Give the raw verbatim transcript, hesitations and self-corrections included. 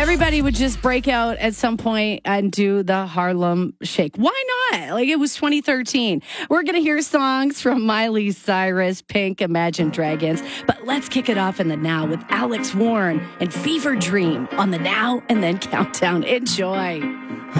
everybody would just break out at some point and do the Harlem Shake. Why not? Like, it was twenty thirteen. We're going to hear songs from Miley Cyrus, Pink, Imagine Dragons. But let's kick it off in the now with Alex Warren and Fever Dream on the Now and Then Countdown. Enjoy.